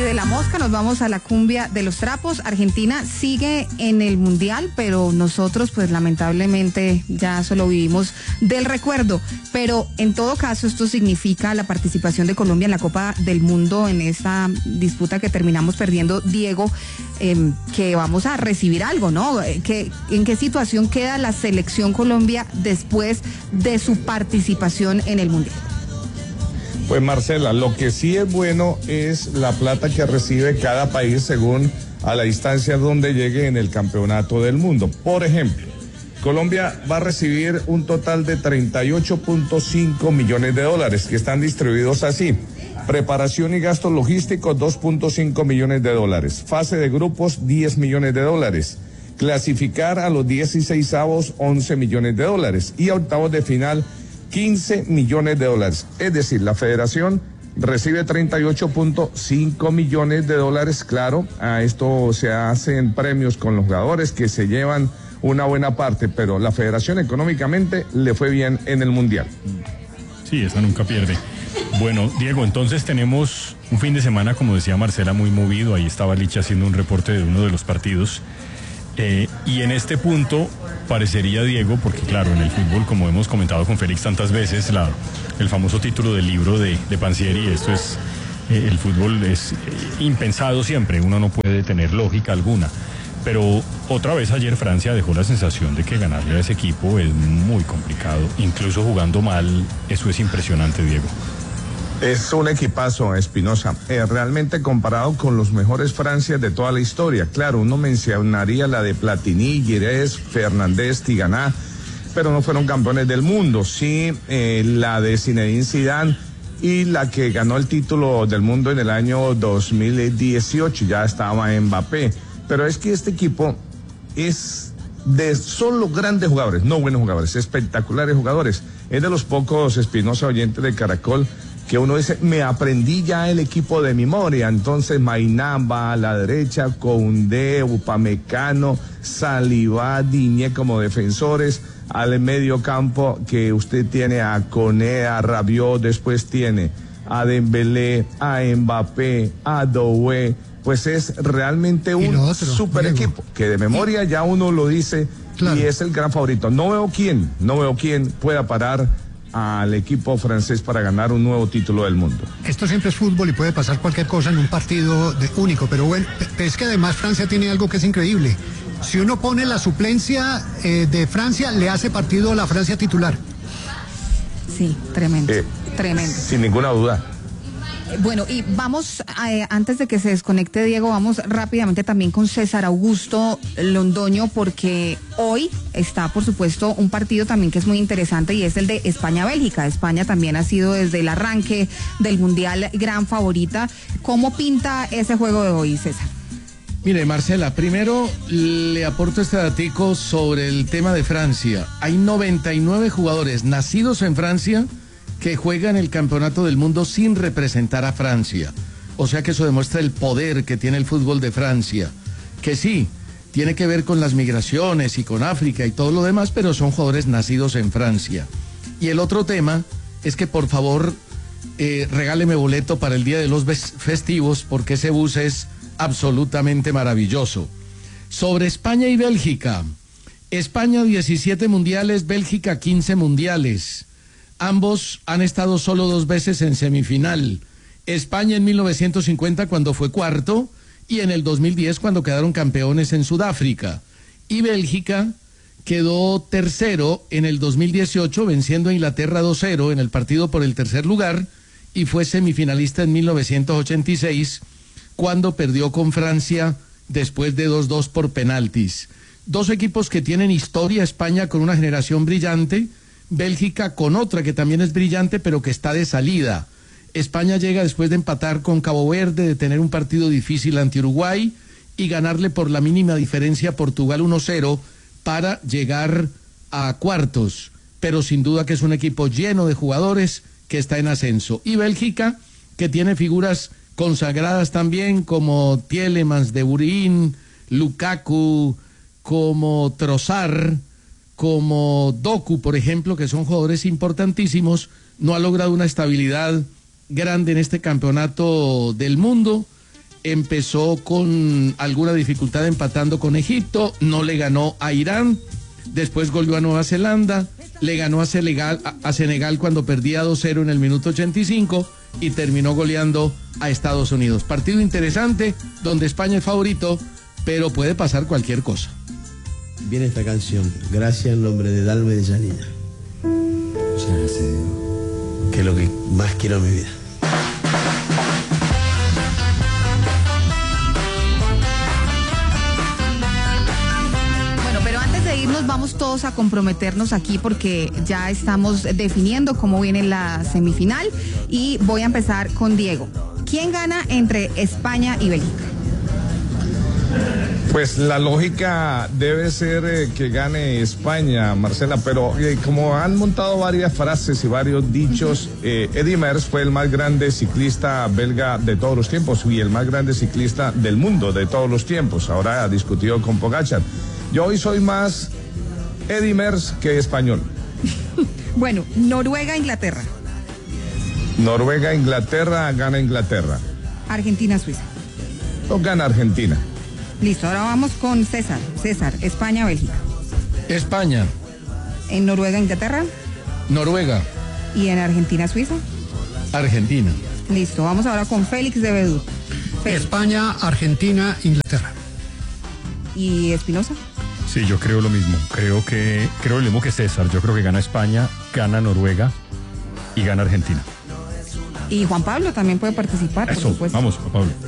de la mosca, nos vamos a la cumbia de los trapos. Argentina sigue en el Mundial, pero nosotros pues lamentablemente ya solo vivimos del recuerdo. Pero en todo caso esto significa la participación de Colombia en la Copa del Mundo, en esta disputa que terminamos perdiendo, Diego, que vamos a recibir algo, ¿no? ¿En qué situación queda la selección Colombia después de su participación en el Mundial? Pues Marcela, lo que sí es bueno es la plata que recibe cada país según a la distancia donde llegue en el campeonato del mundo. Por ejemplo, Colombia va a recibir un total de 38.5 millones de dólares que están distribuidos así. Preparación y gastos logísticos, 2.5 millones de dólares. Fase de grupos, 10 millones de dólares. Clasificar a los 16avos, 11 millones de dólares. Y a octavos de final, 15 millones de dólares. Es decir, la federación recibe 38.5 millones de dólares. Claro, a esto se hacen premios con los jugadores que se llevan una buena parte, pero la federación económicamente le fue bien en el Mundial. Sí, esa nunca pierde. Bueno, Diego, entonces tenemos un fin de semana, como decía Marcela, muy movido. Ahí estaba Licha haciendo un reporte de uno de los partidos. Y en este punto parecería, Diego, porque claro, en el fútbol, como hemos comentado con Félix tantas veces, el famoso título del libro de Pansieri, esto es, el fútbol es impensado siempre, uno no puede tener lógica alguna. Pero otra vez ayer Francia dejó la sensación de que ganarle a ese equipo es muy complicado, incluso jugando mal, eso es impresionante, Diego. Es un equipazo, Espinosa, realmente comparado con los mejores Francias de toda la historia. Claro, uno mencionaría la de Platini, Girés, Fernández, Tiganá, pero no fueron campeones del mundo. Sí, la de Zinedine Zidane y la que ganó el título del mundo en el año 2018, ya estaba Mbappé. Pero es que este equipo es de solo grandes jugadores, no buenos jugadores, espectaculares jugadores. Es de los pocos, Espinosa, oyentes de Caracol, que uno dice, me aprendí ya el equipo de memoria. Entonces Mainamba a la derecha, Koundé, Upamecano, Saliba, Digne como defensores, al medio campo que usted tiene a Koné, a Rabiot, después tiene a Dembélé, a Mbappé, a Doué. Pues es realmente un super equipo, que de memoria ya uno lo dice, claro. Y es el gran favorito. No veo quién pueda parar al equipo francés para ganar un nuevo título del mundo. Esto siempre es fútbol y puede pasar cualquier cosa en un partido único, pero bueno, es que además Francia tiene algo que es increíble. Si uno pone la suplencia de Francia, le hace partido a la Francia titular. Sí, tremendo, tremendo. Sin ninguna duda. Bueno, y vamos, antes de que se desconecte Diego, vamos rápidamente también con César Augusto Londoño, porque hoy está, por supuesto, un partido también que es muy interesante y es el de España-Bélgica. España también ha sido desde el arranque del Mundial gran favorita. ¿Cómo pinta ese juego de hoy, César? Mire, Marcela, primero le aporto este datico sobre el tema de Francia. Hay 99 jugadores nacidos en Francia que juega en el Campeonato del Mundo sin representar a Francia. O sea que eso demuestra el poder que tiene el fútbol de Francia, que sí, tiene que ver con las migraciones y con África y todo lo demás, pero son jugadores nacidos en Francia. Y el otro tema es que por favor regáleme boleto para el día de los festivos, porque ese bus es absolutamente maravilloso. Sobre España y Bélgica. España 17 mundiales, Bélgica 15 mundiales. Ambos han estado solo 2 veces en semifinal. España en 1950 cuando fue cuarto y en el 2010 cuando quedaron campeones en Sudáfrica. Y Bélgica quedó tercero en el 2018 venciendo a Inglaterra 2-0 en el partido por el tercer lugar y fue semifinalista en 1986 cuando perdió con Francia después de 2-2 por penaltis. 2 equipos que tienen historia, España con una generación brillante, Bélgica con otra que también es brillante pero que está de salida. España llega después de empatar con Cabo Verde, de tener un partido difícil ante Uruguay y ganarle por la mínima diferencia a Portugal 1-0 para llegar a cuartos, pero sin duda que es un equipo lleno de jugadores que está en ascenso. Y Bélgica, que tiene figuras consagradas también como Tielemans, De Bruyne, Lukaku, como Trossard, como Doku, por ejemplo, que son jugadores importantísimos, no ha logrado una estabilidad grande en este campeonato del mundo. empezó con alguna dificultad empatando con Egipto, no le ganó a Irán, después goleó a Nueva Zelanda, le ganó a Senegal cuando perdía 2-0 en el minuto 85 y terminó goleando a Estados Unidos. Partido interesante, donde España es favorito, pero puede pasar cualquier cosa. Viene esta canción, gracias en nombre de Dalma y de Janina. Muchas gracias, Diego. Que es lo que más quiero en mi vida. Vamos todos a comprometernos aquí porque ya estamos definiendo cómo viene la semifinal y voy a empezar con Diego. ¿Quién gana entre España y Bélgica? Pues la lógica debe ser que gane España, Marcela, pero como han montado varias frases y varios dichos, Eddy Merckx fue el más grande ciclista belga de todos los tiempos y el más grande ciclista del mundo de todos los tiempos. Ahora ha discutido con Pogačar. Yo hoy soy más Eddy Merckx que español. Bueno, Noruega-Inglaterra. Noruega-Inglaterra, gana Inglaterra. Argentina-Suiza. O gana Argentina. Listo, ahora vamos con César. César, España-Bélgica. España. En Noruega-Inglaterra. Noruega. Y en Argentina-Suiza. Argentina. Listo, vamos ahora con Félix de Bedú. España, Argentina, Inglaterra. ¿Y Espinosa? Sí, yo creo lo mismo. Creo lo mismo que César. Yo creo que gana España, gana Noruega y gana Argentina. Y Juan Pablo también puede participar, Eso, por supuesto. vamos, Juan Pablo.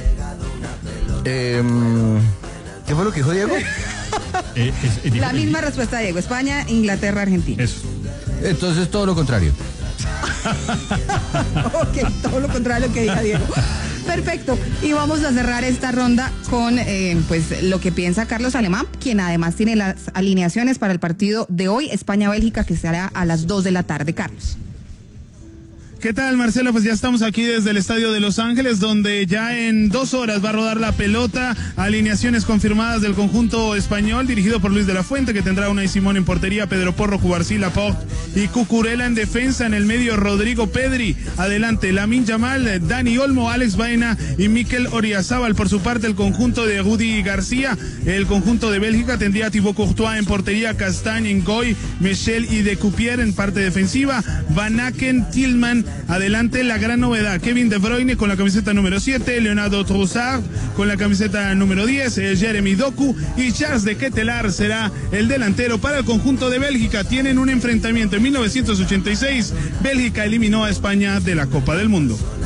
¿Qué fue lo que dijo Diego? La misma respuesta de Diego. España, Inglaterra, Argentina. Eso. Entonces todo lo contrario. Ok, todo lo contrario a lo que diga Diego. Perfecto. Y vamos a cerrar esta ronda con pues lo que piensa Carlos Alemán, quien además tiene las alineaciones para el partido de hoy, España-Bélgica, que será a las 2 de la tarde. Carlos. ¿Qué tal, Marcelo? Pues ya estamos aquí desde el Estadio de Los Ángeles, donde ya en 2 horas va a rodar la pelota. Alineaciones confirmadas del conjunto español, dirigido por Luis de la Fuente, que tendrá Unai Simón en portería, Pedro Porro, Cubarsí, Laporte y Cucurella en defensa. En el medio, Rodrigo Pedri. Adelante, Lamine Yamal, Dani Olmo, Alex Baena y Mikel Oyarzabal. Por su parte, el conjunto de Rudy García. El conjunto de Bélgica tendría a Thibaut Courtois en portería, Castagne, Ngoy, Michel y De Cupier en parte defensiva, Van Aken, Tillman. Adelante, la gran novedad, Kevin De Bruyne con la camiseta número 7, Leonardo Trossard con la camiseta número 10, Jeremy Doku y Charles de Ketelaar será el delantero para el conjunto de Bélgica. Tienen un enfrentamiento en 1986, Bélgica eliminó a España de la Copa del Mundo.